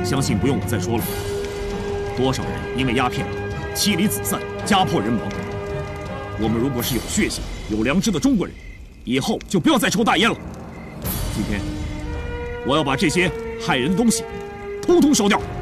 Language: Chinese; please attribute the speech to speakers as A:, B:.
A: 相信不用我再说了。多少人因为鸦片妻离子散，家破人亡。我们如果是有血性、有良知的中国人，以后就不要再抽大烟了。今天，我要把这些害人的东西，通通烧掉。